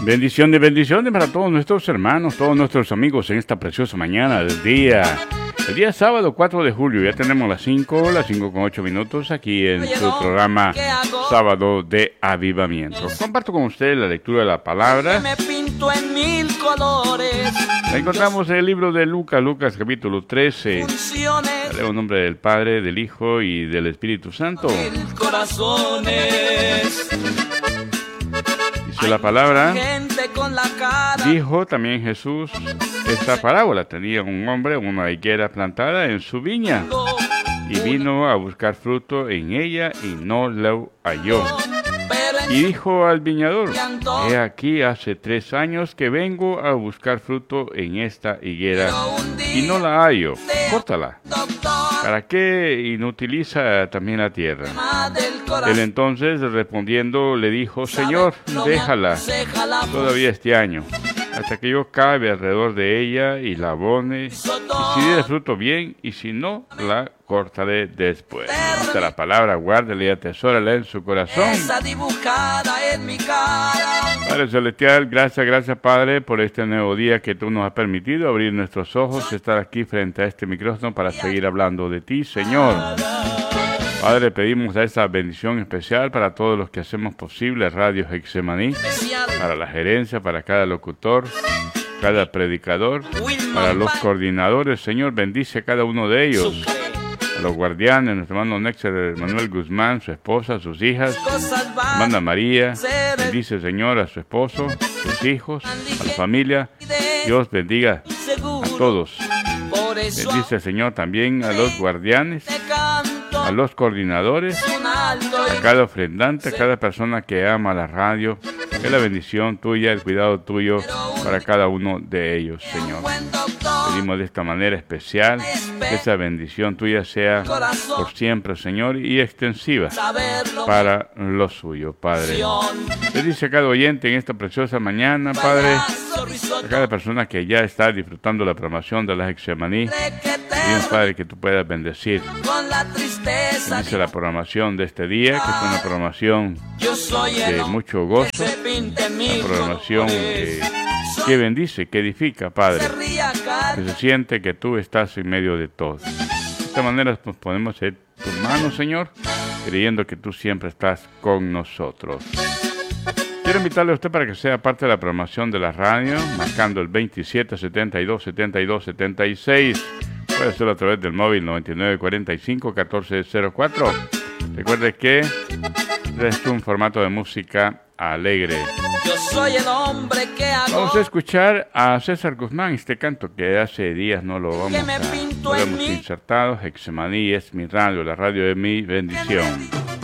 Bendiciones para todos nuestros hermanos, todos nuestros amigos en esta preciosa mañana del día. El día sábado 4 de julio, ya tenemos las 5 con 8 minutos aquí en su programa Sábado de Avivamiento. Comparto con ustedes la lectura de la palabra. La encontramos en el libro de Lucas capítulo 13. Leo en nombre del Padre, del Hijo y del Espíritu Santo. Dice la palabra, dijo también Jesús esta parábola. Tenía un hombre una higuera plantada en su viña y vino a buscar fruto en ella y no lo halló. Y dijo al viñador, he aquí hace 3 años que vengo a buscar fruto en esta higuera y no la hallo. Córtala. ¿Para qué inutiliza también la tierra? Él entonces respondiendo le dijo, Señor, déjala todavía este año, hasta que yo cabe alrededor de ella y la abone, y si diere fruto bien, y si no, la cortaré después. Esta la palabra, guárdela y atesórala en su corazón. Padre Celestial, gracias Padre por este nuevo día que tú nos has permitido abrir nuestros ojos, estar aquí frente a este micrófono para seguir hablando de ti, Señor. Padre, pedimos esa bendición especial para todos los que hacemos posible Radio Getsemaní, para la gerencia, para cada locutor, cada predicador, para los coordinadores. Señor, bendice a cada uno de ellos. A los guardianes, nuestro hermano Nexer Manuel Guzmán, su esposa, sus hijas, hermana María, bendice, Señor, a su esposo, sus hijos, a la familia. Dios bendiga a todos. Bendice, Señor, también a los guardianes, a los coordinadores, a cada ofrendante, a cada persona que ama la radio. Que la bendición tuya, el cuidado tuyo para cada uno de ellos, Señor. Pedimos de esta manera especial que esa bendición tuya sea por siempre, Señor, y extensiva para lo suyo, Padre. Bendice a cada oyente en esta preciosa mañana, Padre, a cada persona que ya está disfrutando la programación de la Getsemaní. Pedimos, Padre, que tú puedas bendecir. Bendice la programación de este día, que es una programación de mucho gozo, una programación que bendice, que edifica, Padre, que se siente que tú estás en medio de todo. De esta manera nos ponemos en tus manos, Señor, creyendo que tú siempre estás con nosotros. Quiero invitarle a usted para que sea parte de la programación de la radio, marcando el 2772-7276. Puede hacerlo a través del móvil 9945-1404. Recuerde que es un formato de música alegre. Yo soy el hombre que hago. Vamos a escuchar a César Guzmán, este canto que hace días no lo hemos insertado. Getsemaní es mi radio, la radio de mi bendición.